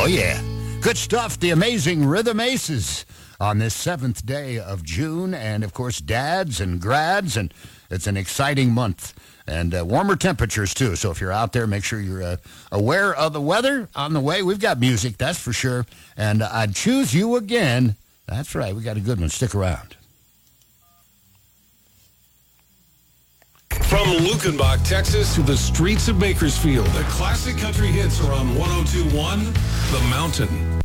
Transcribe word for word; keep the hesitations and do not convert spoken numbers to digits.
Oh, yeah. Good stuff. The amazing Rhythm Aces on this seventh day of June. And, of course, dads and grads. And it's an exciting month. And uh, warmer temperatures, too. So if you're out there, make sure you're uh, aware of the weather on the way. We've got music, that's for sure. And uh, I'd choose you again. That's right. We got a good one. Stick around. From Lukenbach, Texas, to the streets of Bakersfield, the classic country hits are on one oh two point one The Mountain.